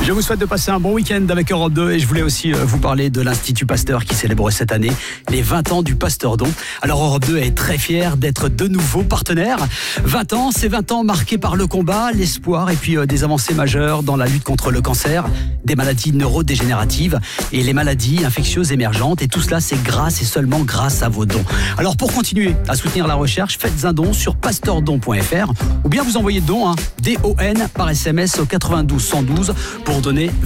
Je vous souhaite de passer un bon week-end avec Europe 2 et je voulais aussi vous parler de l'Institut Pasteur qui célèbre cette année les 20 ans du Pasteur Don. Alors Europe 2 est très fier d'être de nouveau partenaire. 20 ans, c'est 20 ans marqués par le combat, l'espoir et puis des avancées majeures dans la lutte contre le cancer, des maladies neurodégénératives et les maladies infectieuses émergentes. Et tout cela, c'est grâce et seulement grâce à vos dons. Alors pour continuer à soutenir la recherche, faites un don sur pasteurdon.fr ou bien vous envoyez don, DON par SMS au 92 112 pour donner